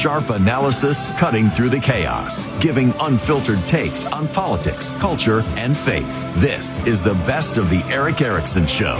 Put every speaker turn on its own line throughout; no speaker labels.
Sharp analysis cutting through the chaos, giving unfiltered takes on politics, culture, and faith. This is the best of the Erick Erickson Show.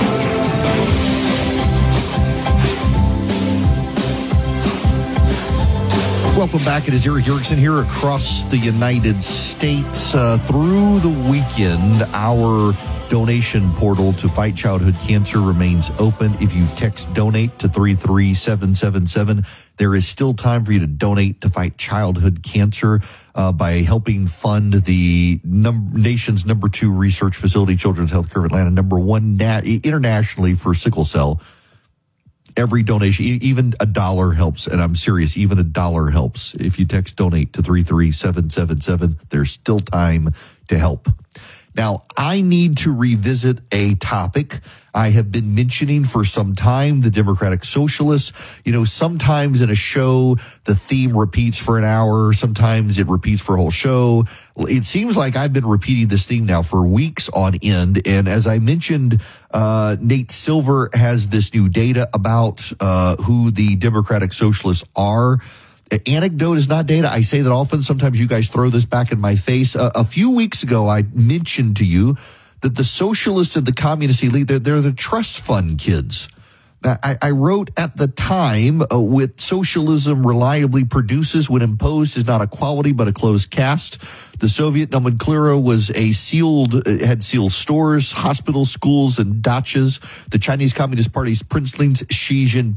Welcome back. It is Erick Erickson here across the United States. Through the weekend, our donation portal to fight childhood cancer remains open. If you text donate to 33777, there is still time for you to donate to fight childhood cancer by helping fund the nation's number 2 research facility, Children's Healthcare of Atlanta, number 1 internationally for sickle cell. Every donation, even $1 helps, and I'm serious, even $1 helps. If you text donate to 33777, there's still time to help. Now, I need to revisit a topic I have been mentioning for some time, the Democratic Socialists. You know, sometimes in a show, the theme repeats for an hour. Sometimes it repeats for a whole show. It seems like I've been repeating this theme now for weeks on end. And as I mentioned, Nate Silver has this new data about who the Democratic Socialists are. Anecdote is not data. I say that often. Sometimes you guys throw this back in my face. A few weeks ago, I mentioned to you that the socialists and the communist elite, they're the trust fund kids. I wrote at the time, what socialism reliably produces when imposed is not equality, but a closed caste. The Soviet nomenclature was had sealed stores, hospitals, schools, and dachas. The Chinese Communist Party's princelings, Xi Jinping,